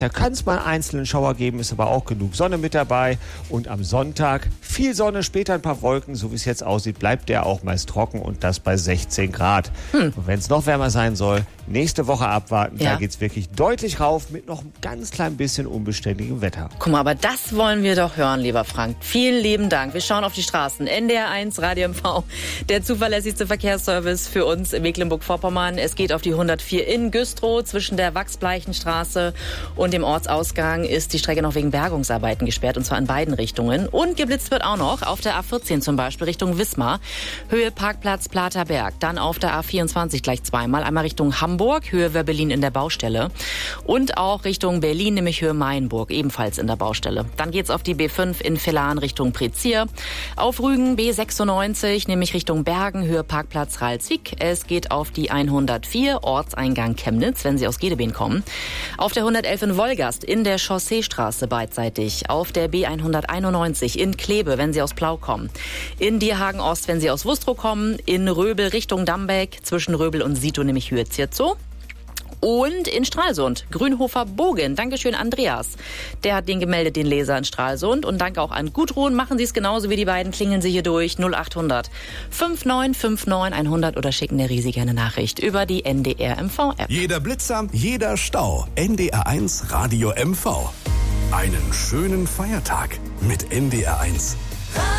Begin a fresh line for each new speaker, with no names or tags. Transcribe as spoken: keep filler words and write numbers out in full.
Da kann es mal einen einzelnen Schauer geben, ist aber auch genug Sonne mit dabei. Und am Sonntag viel Sonne, später ein paar Wolken. So wie es jetzt aussieht, bleibt der auch meist trocken und das bei sechzehn Grad. Hm. Und wenn es noch wärmer sein soll, nächste Woche abwarten. Ja. Da geht es wirklich deutlich rauf mit noch ein ganz klein bisschen unbeständigem Wetter.
Guck mal, aber das wollen wir doch hören, lieber Frank. Vielen lieben Dank. Wir schauen auf die Straßen. N D R eins, Radio M V, der zuverlässigste Verkehrsservice für uns in Mecklenburg-Vorpommern. Es geht auf die hundertvier in Güstrow zwischen der Wachsbleichenstraße und dem Ortsausgang ist die Strecke noch wegen Bergungsarbeiten gesperrt, und zwar in beiden Richtungen. Und geblitzt wird auch noch auf der A vierzehn zum Beispiel Richtung Wismar, Höhe Parkplatz Platerberg. Dann auf der A vierundzwanzig gleich zweimal, einmal Richtung Hamburg, Höhe Werbelin in der Baustelle. Und auch Richtung Berlin, nämlich Höhe Mainburg, ebenfalls in der Baustelle. Dann geht's auf die B fünf in Villan Richtung Prezier. Auf Rügen B sechsundneunzig, nämlich Richtung Bergen, Höhe Parkplatz Ralswiek. Es geht auf die hundertvier, Ortseingang Chemnitz, wenn Sie aus Gedebeen kommen. Auf der hundertelf in Wolgast in der Chausseestraße beidseitig, auf der B hunderteinundneunzig in Kleve, wenn Sie aus Plau kommen, in Dierhagen Ost, wenn Sie aus Wustrow kommen, in Röbel Richtung Dambeck, zwischen Röbel und Sito, nämlich Höhe Zierzow. Und in Stralsund, Grünhofer Bogen. Dankeschön, Andreas. Der hat den gemeldet, den Leser in Stralsund. Und danke auch an Gudrun. Machen Sie es genauso wie die beiden. Klingeln Sie hier durch null achthundert neunundfünfzig neunundfünfzig hundert oder schicken der Riesig eine Nachricht über die N D R M V-App.
Jeder Blitzer, jeder Stau. N D R eins Radio M V. Einen schönen Feiertag mit N D R eins.